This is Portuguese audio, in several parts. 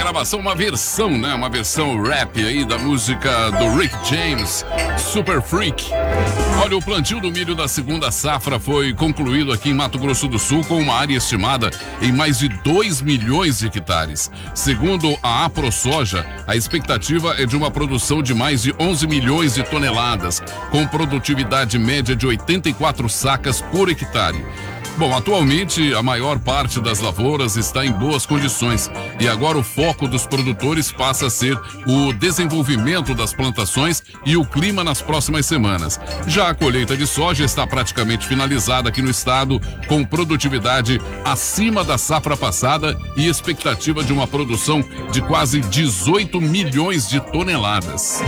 gravação, uma versão, né? Uma versão rap aí da música do Rick James, Super Freak. Olha, o plantio do milho da segunda safra foi concluído aqui em Mato Grosso do Sul com uma área estimada em mais de 2 milhões de hectares. Segundo a AproSoja, a expectativa é de uma produção de mais de 11 milhões de toneladas, com produtividade média de 84 sacas por hectare. Bom, atualmente a maior parte das lavouras está em boas condições e agora o foco dos produtores passa a ser o desenvolvimento das plantações e o clima nas próximas semanas. Já a colheita de soja está praticamente finalizada aqui no estado, com produtividade acima da safra passada e expectativa de uma produção de quase 18 milhões de toneladas.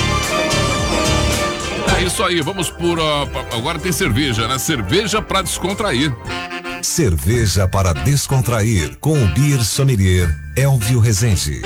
É isso aí, vamos por... agora tem cerveja, né? Cerveja para descontrair. Cerveja para descontrair com o Beer Sommelier Elvio Rezende.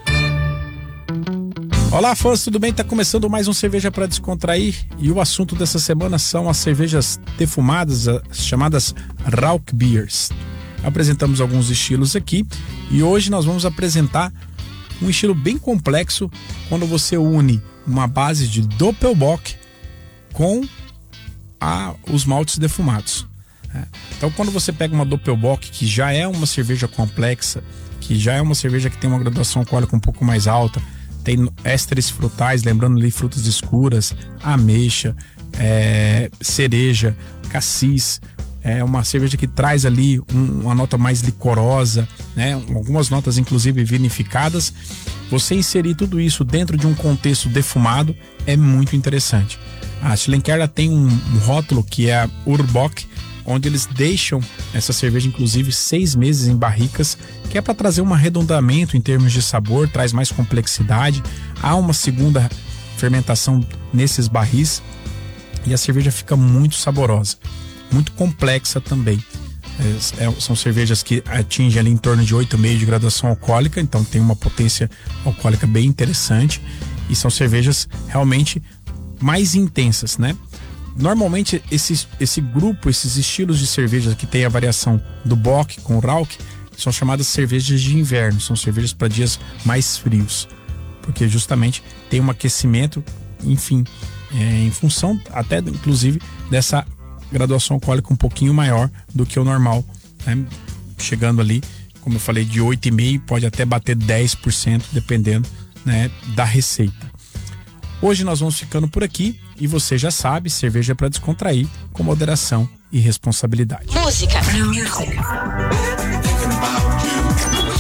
Olá, fãs, tudo bem? Tá começando mais um Cerveja para Descontrair e o assunto dessa semana são as cervejas defumadas, chamadas Rauch Beers. Apresentamos alguns estilos aqui e hoje nós vamos apresentar um estilo bem complexo quando você une uma base de Doppelbock com os maltes defumados. Então, quando você pega uma Doppelbock, que já é uma cerveja complexa, que já é uma cerveja que tem uma graduação alcoólica um pouco mais alta, tem ésteres frutais, lembrando ali frutas escuras, ameixa, cereja, cassis, é uma cerveja que traz ali uma nota mais licorosa, né? Algumas notas inclusive vinificadas. Você inserir tudo isso dentro de um contexto defumado é muito interessante. A Schlenkerla tem um rótulo que é a Urbock, onde eles deixam essa cerveja inclusive 6 meses em barricas, que é para trazer um arredondamento em termos de sabor, traz mais complexidade. Há uma segunda fermentação nesses barris e a cerveja fica muito saborosa, muito complexa também. São cervejas que atingem ali em torno de 8,5 de graduação alcoólica, então tem uma potência alcoólica bem interessante e são cervejas realmente mais intensas, né? Normalmente esse grupo, esses estilos de cerveja que tem a variação do Bock com o Rauch, são chamadas cervejas de inverno, são cervejas para dias mais frios, porque justamente tem um aquecimento, enfim, em função até inclusive dessa graduação alcoólica um pouquinho maior do que o normal, né? Chegando ali, como eu falei, de 8,5%, pode até bater 10%, dependendo, né, da receita. Hoje nós vamos ficando por aqui e você já sabe, cerveja para descontrair com moderação e responsabilidade. Música.